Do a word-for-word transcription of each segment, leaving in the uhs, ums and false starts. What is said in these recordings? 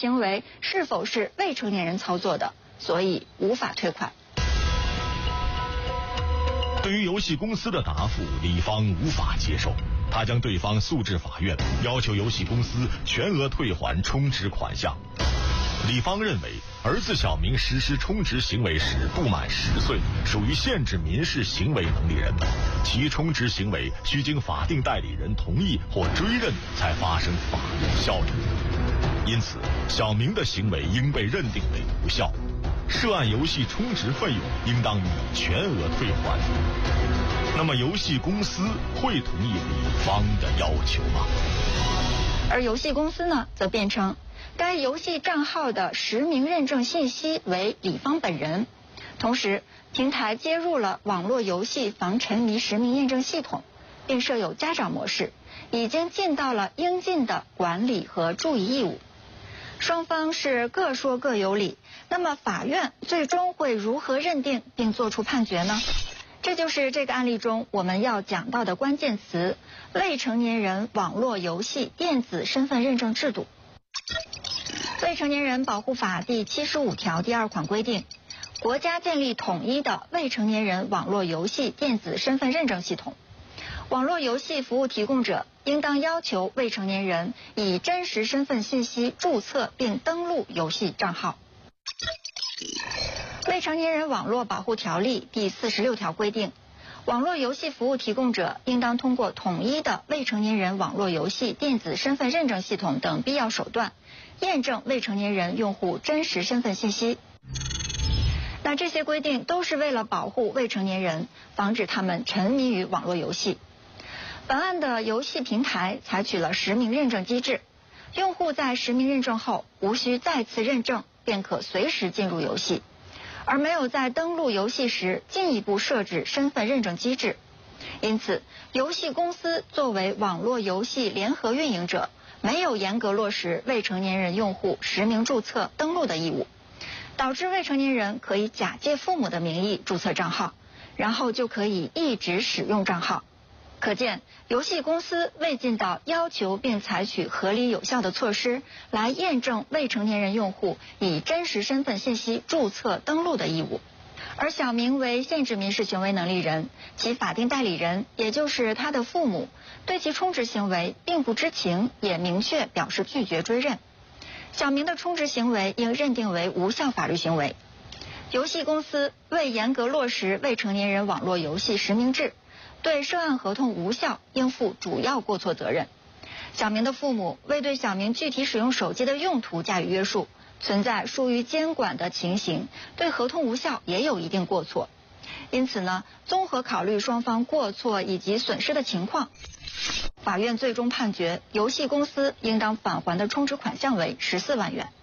行为是否是未成年人操作的，所以无法退款。 对于游戏公司的答复，李芳无法接受，他将对方诉至法院，要求游戏公司全额退还充值款项。李芳认为，儿子小明实施充值行为时不满十岁，属于限制民事行为能力人，其充值行为需经法定代理人同意或追认才发生法律效力，因此小明的行为应被认定为无效，涉案游戏充值费用应当予以全额退还。那么游戏公司会同意李芳的要求吗？ 而游戏公司呢，则辩称该游戏账号的实名认证信息为李芳本人，同时平台接入了网络游戏防沉迷实名验证系统，并设有家长模式，已经尽到了应尽的管理和注意义务。双方是各说各有理，那么法院最终会如何认定并作出判决呢？这就是这个案例中我们要讲到的关键词：未成年人网络游戏电子身份认证制度。未成年人保护法第七十五条第二款规定，国家建立统一的未成年人网络游戏电子身份认证系统。网络游戏服务提供者应当要求未成年人以真实身份信息注册并登录游戏账号。未成年人网络保护条例第四十六条规定，网络游戏服务提供者应当通过统一的未成年人网络游戏电子身份认证系统等必要手段，验证未成年人用户真实身份信息。那这些规定都是为了保护未成年人，防止他们沉迷于网络游戏。本案的游戏平台采取了实名认证机制，用户在实名认证后无需再次认证，便可随时进入游戏，而没有在登录游戏时进一步设置身份认证机制。因此，游戏公司作为网络游戏联合运营者，没有严格落实未成年人用户实名注册登录的义务，导致未成年人可以假借父母的名义注册账号，然后就可以一直使用账号。可见，游戏公司未尽到要求并采取合理有效的措施来验证未成年人用户以真实身份信息注册登录的义务。而小明为限制民事行为能力人，其法定代理人，也就是他的父母，对其充值行为并不知情，也明确表示拒绝追认。小明的充值行为应认定为无效法律行为。游戏公司未严格落实未成年人网络游戏实名制，对涉案合同无效应负主要过错责任。小明的父母未对小明具体使用手机的用途加以约束，存在疏于监管的情形，对合同无效也有一定过错。因此呢，综合考虑双方过错以及损失的情况，法院最终判决游戏公司应当返还的充值款项为十四万元。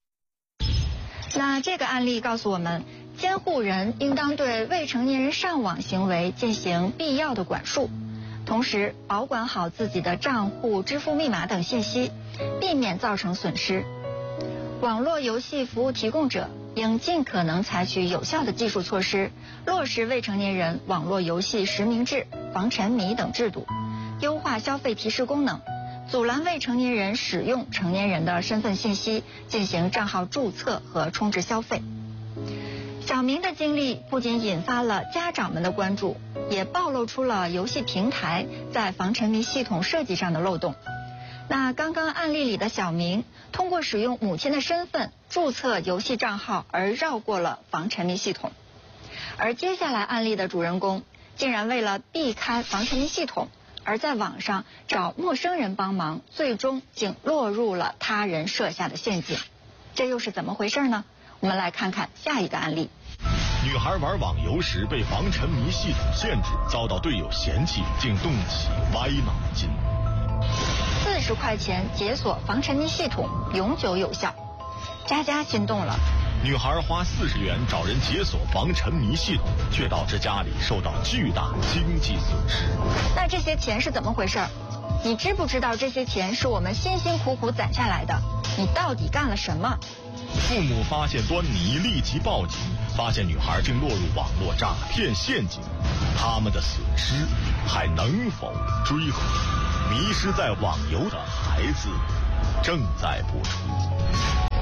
那这个案例告诉我们，监护人应当对未成年人上网行为进行必要的管束，同时保管好自己的账户、支付密码等信息，避免造成损失。网络游戏服务提供者应尽可能采取有效的技术措施，落实未成年人网络游戏实名制、防沉迷等制度，优化消费提示功能，阻拦未成年人使用成年人的身份信息进行账号注册和充值消费。小明的经历不仅引发了家长们的关注，也暴露出了游戏平台在防沉迷系统设计上的漏洞。那刚刚案例里的小明，通过使用母亲的身份注册游戏账号而绕过了防沉迷系统，而接下来案例的主人公竟然为了避开防沉迷系统，而在网上找陌生人帮忙，最终竟落入了他人设下的陷阱。这又是怎么回事呢？我们来看看下一个案例。 女孩玩网游时被防沉迷系统限制，遭到队友嫌弃，竟动起歪脑筋。 四十块钱解锁防沉迷系统，永久有效。佳佳心动了。 女孩花四十元找人解锁防沉迷系统，却导致家里受到巨大经济损失。 那这些钱是怎么回事？你知不知道这些钱是我们辛辛苦苦攒下来的？你到底干了什么？ 父母发现端倪，立即报警，发现女孩竟落入网络诈骗陷阱，他们的损失还能否追回？迷失在网游的孩子正在播出。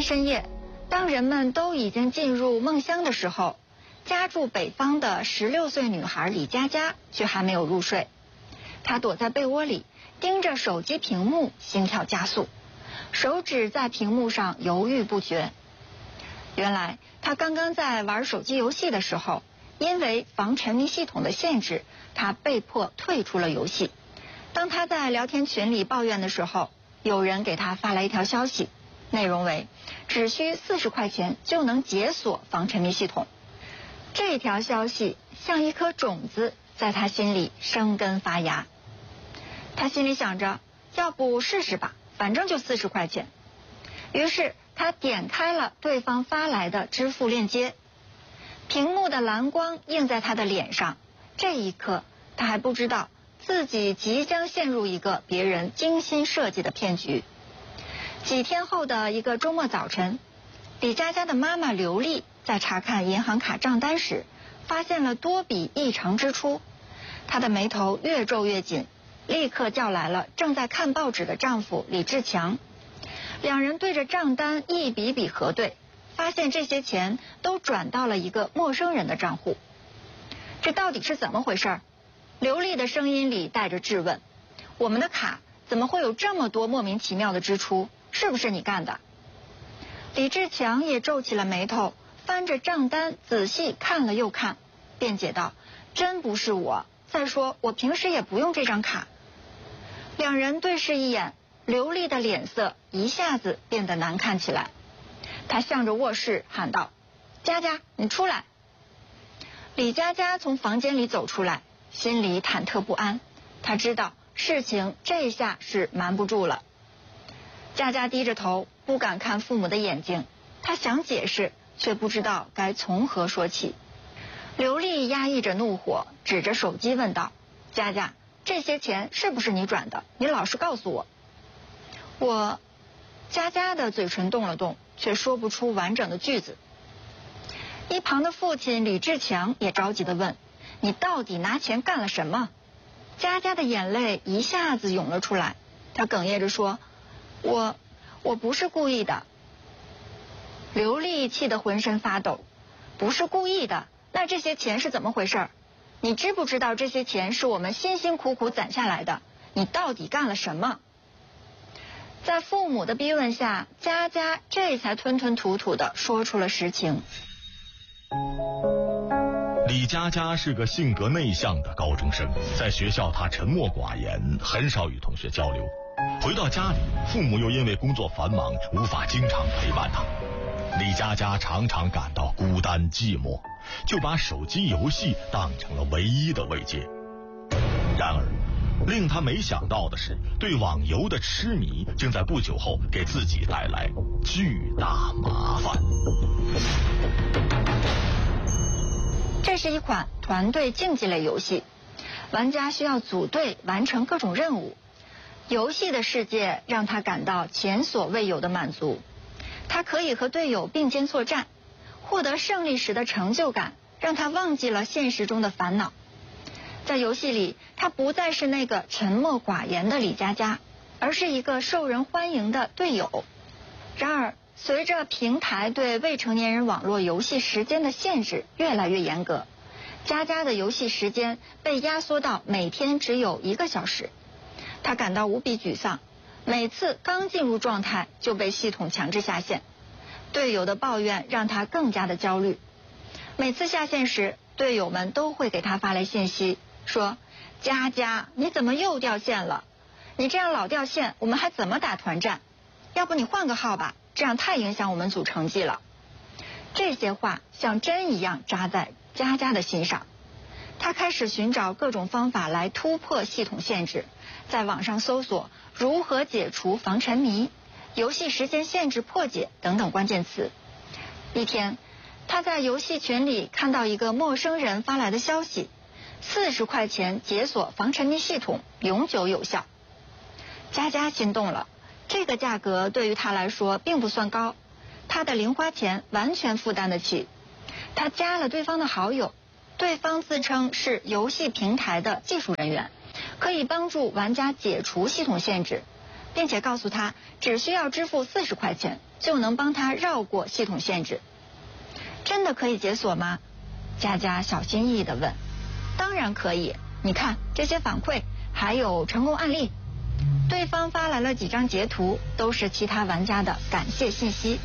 深夜，当人们都已经进入梦乡的时候，家住北方的十六岁女孩李佳佳却还没有入睡。她躲在被窝里，盯着手机屏幕，心跳加速，手指在屏幕上犹豫不决。原来她刚刚在玩手机游戏的时候，因为防沉迷系统的限制，她被迫退出了游戏。当她在聊天群里抱怨的时候，有人给她发来一条消息，内容为只需四十块钱就能解锁防沉迷系统。这条消息像一颗种子，在她心里生根发芽。她心里想着，要不试试吧，反正就四十块钱。于是她点开了对方发来的支付链接，屏幕的蓝光映在她的脸上。这一刻，她还不知道自己即将陷入一个别人精心设计的骗局。几天后的一个周末早晨，李佳佳的妈妈刘丽在查看银行卡账单时，发现了多笔异常支出。她的眉头越皱越紧，立刻叫来了正在看报纸的丈夫李志强。两人对着账单一笔笔核对，发现这些钱都转到了一个陌生人的账户。这到底是怎么回事？刘丽的声音里带着质问。我们的卡怎么会有这么多莫名其妙的支出？是不是你干的？李志强也皱起了眉头，翻着账单仔细看了又看，辩解道：真不是我，再说我平时也不用这张卡。两人对视一眼，刘丽的脸色一下子变得难看起来。她向着卧室喊道：佳佳，你出来。李佳佳从房间里走出来，心里忐忑不安。她知道事情这下是瞒不住了。佳佳低着头，不敢看父母的眼睛，她想解释，却不知道该从何说起。刘丽压抑着怒火，指着手机问道：佳佳，这些钱是不是你转的？你老实告诉我。我……佳佳的嘴唇动了动，却说不出完整的句子。一旁的父亲李志强也着急地问：你到底拿钱干了什么？佳佳的眼泪一下子涌了出来，她哽咽着说：我……我不是故意的。刘丽气得浑身发抖。不是故意的？那这些钱是怎么回事？你知不知道这些钱是我们辛辛苦苦攒下来的？你到底干了什么？在父母的逼问下，佳佳这才吞吞吐吐地说出了实情。 李佳佳是个性格内向的高中生，在学校她沉默寡言，很少与同学交流。回到家里，父母又因为工作繁忙，无法经常陪伴她。李佳佳常常感到孤单寂寞，就把手机游戏当成了唯一的慰藉。然而令她没想到的是，对网游的痴迷正在不久后给自己带来巨大麻烦。 这是一款团队竞技类游戏，玩家需要组队完成各种任务。游戏的世界让他感到前所未有的满足，他可以和队友并肩作战，获得胜利时的成就感让他忘记了现实中的烦恼。在游戏里，他不再是那个沉默寡言的李佳佳，而是一个受人欢迎的队友。然而随着平台对未成年人网络游戏时间的限制越来越严格，佳佳的游戏时间被压缩到每天只有一个小时。他感到无比沮丧，每次刚进入状态就被系统强制下线。队友的抱怨让他更加的焦虑。每次下线时，队友们都会给他发来信息，说：佳佳，你怎么又掉线了？你这样老掉线，我们还怎么打团战？要不你换个号吧，这样太影响我们组成绩了。这些话像针一样扎在佳佳的心上。他开始寻找各种方法来突破系统限制，在网上搜索如何解除防沉迷、游戏时间限制破解等等关键词。一天，他在游戏群里看到一个陌生人发来的消息：四十块钱解锁防沉迷系统，永久有效。佳佳心动了，这个价格对于他来说并不算高，他的零花钱完全负担得起。他加了对方的好友，对方自称是游戏平台的技术人员，可以帮助玩家解除系统限制。 并且告诉他只需要支付四十块钱就能帮他绕过系统限制。真的可以解锁吗？佳佳小心翼翼地问。当然可以，你看这些反馈还有成功案例。对方发来了几张截图，都是其他玩家的感谢信息。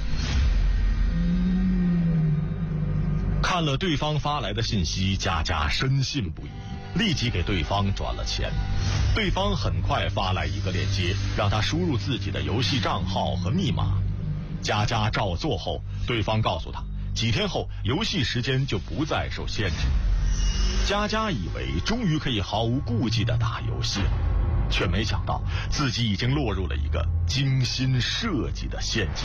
看了对方发来的信息，佳佳深信不疑，立即给对方转了钱。对方很快发来一个链接，让他输入自己的游戏账号和密码。佳佳照做后，对方告诉他，几天后游戏时间就不再受限制。佳佳以为终于可以毫无顾忌地打游戏了，却没想到自己已经落入了一个精心设计的陷阱。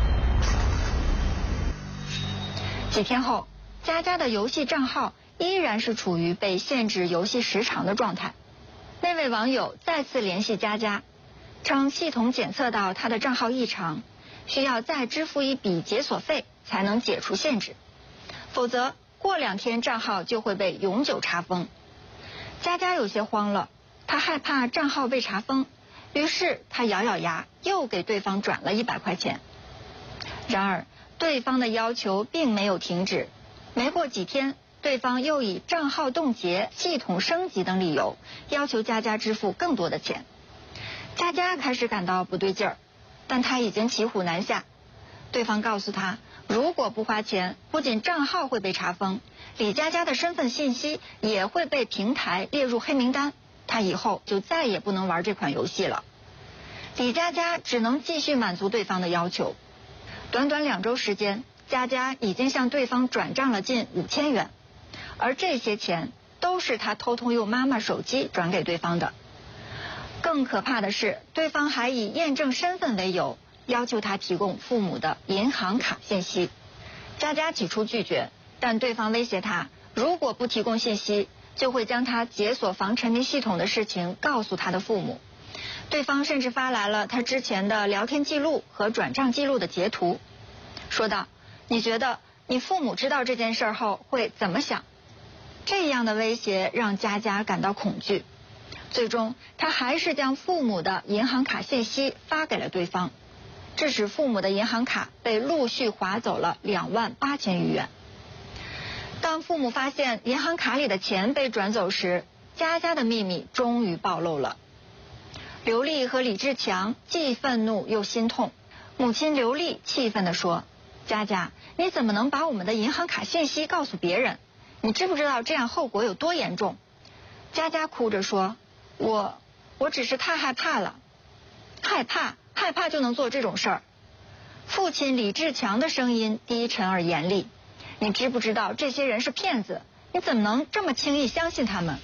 几天后，佳佳的游戏账号依然是处于被限制游戏时长的状态。那位网友再次联系佳佳，称系统检测到他的账号异常，需要再支付一笔解锁费才能解除限制，否则过两天账号就会被永久查封。佳佳有些慌了，他害怕账号被查封，于是他咬咬牙又给对方转了一百块钱。然而对方的要求并没有停止，没过几天，对方又以账号冻结、系统升级等理由要求佳佳支付更多的钱。佳佳开始感到不对劲儿，但他已经骑虎难下。对方告诉他，如果不花钱，不仅账号会被查封，李佳佳的身份信息也会被平台列入黑名单，他以后就再也不能玩这款游戏了。李佳佳只能继续满足对方的要求。短短两周时间，佳佳已经向对方转账了近五千元，而这些钱都是他偷偷用妈妈手机转给对方的。更可怕的是，对方还以验证身份为由，要求他提供父母的银行卡信息。佳佳起初拒绝，但对方威胁他，如果不提供信息，就会将他解锁防沉迷系统的事情告诉他的父母。对方甚至发来了他之前的聊天记录和转账记录的截图，说道，你觉得你父母知道这件事后会怎么想？这样的威胁让佳佳感到恐惧，最终他还是将父母的银行卡信息发给了对方，致使父母的银行卡被陆续划走了两万八千余元。当父母发现银行卡里的钱被转走时，佳佳的秘密终于暴露了。刘丽和李志强既愤怒又心痛。母亲刘丽气愤地说，佳佳，你怎么能把我们的银行卡信息告诉别人？你知不知道这样后果有多严重？佳佳哭着说，我我只是太害怕了。害怕害怕就能做这种事儿？父亲李志强的声音低沉而严厉，你知不知道这些人是骗子？你怎么能这么轻易相信他们？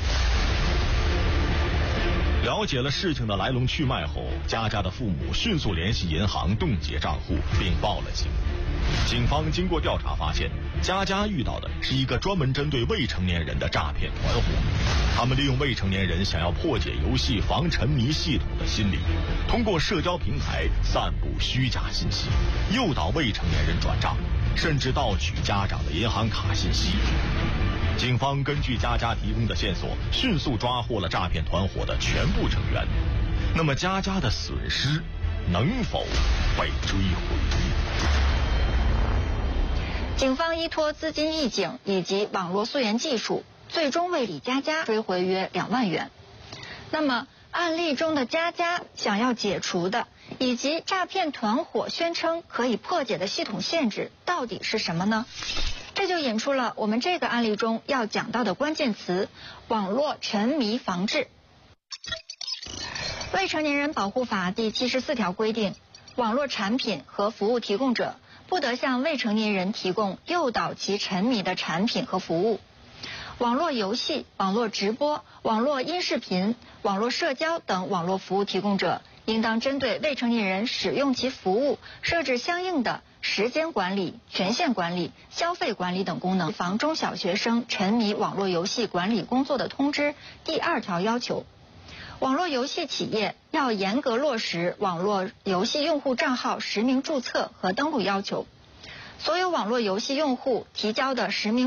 了解了事情的来龙去脉后，佳佳的父母迅速联系银行冻结账户，并报了警。警方经过调查发现，佳佳遇到的是一个专门针对未成年人的诈骗团伙。他们利用未成年人想要破解游戏防沉迷系统的心理，通过社交平台散布虚假信息，诱导未成年人转账，甚至盗取家长的银行卡信息。警方根据佳佳提供的线索，迅速抓获了诈骗团伙的全部成员。那么佳佳的损失能否被追回？ 警方依托资金预警以及网络溯源技术，最终为李佳佳追回约两万元。那么案例中的佳佳想要解除的，以及诈骗团伙宣称可以破解的系统限制到底是什么呢？这就引出了我们这个案例中要讲到的关键词：网络沉迷防治。未成年人保护法第七十四条规定，网络产品和服务提供者不得向未成年人提供诱导其沉迷的产品和服务。网络游戏、网络直播、网络音视频、网络社交等网络服务提供者，应当针对未成年人使用其服务设置相应的时间管理、权限管理、消费管理等功能，防中小学生沉迷网络游戏管理工作的通知第二条要求，网络游戏企业要严格落实网络游戏用户账号实名注册和登录要求。所有网络游戏用户提交的实名